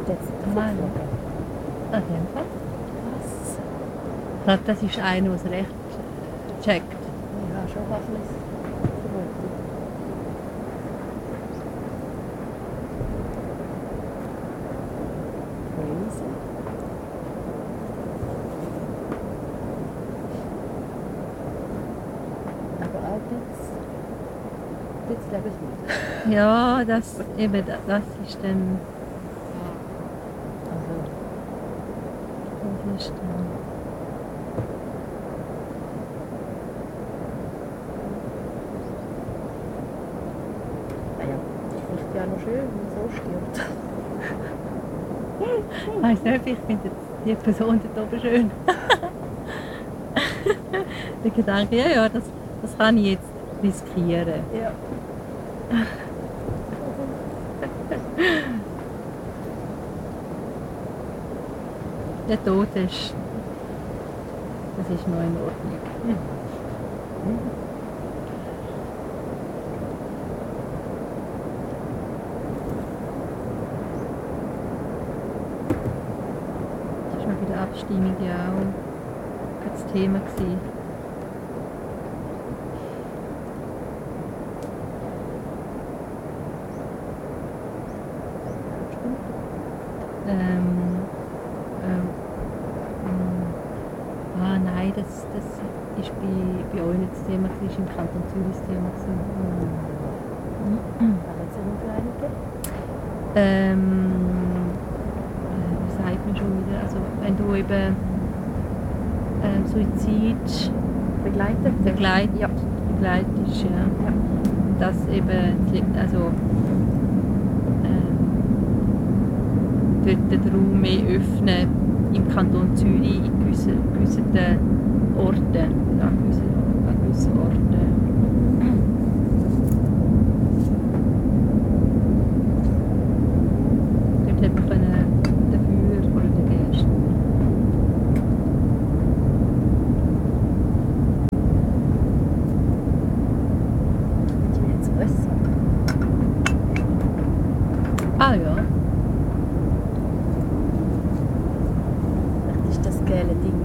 Ist jetzt Nein. geflogen? An dem Fall. Was? Ich glaube, das ist einer, der es recht checkt. Ich habe schon Waffles vermutet. Crazy. Aber auch jetzt lebensmüde. Ja, das ist dann. Also, Das ist dann. naja, ist ja noch schön, wenn man so stirbt. Ich weiss nicht, ich finde jetzt die Person dort oben schön. Der Gedanke, ja, das kann ich jetzt riskieren. Ja. Der Tod ist. Das ist noch in Ordnung. Das war bei der Abstimmung ja auch das Thema gewesen. Nein, das ist bei euch nicht das Thema, das war im Kanton Zürich das Thema. Was hat es denn für einige? Wie sagt man schon wieder? Also wenn du eben Suizid begleitest, ja. Das eben, also dort den Raum mehr öffnen im Kanton Zürich in gewissen Orten, an gewissen Orten. Dort hätte man dafür oder dagegen. Ist mir jetzt besser? Ah ja. Vielleicht ist das gelbe Ding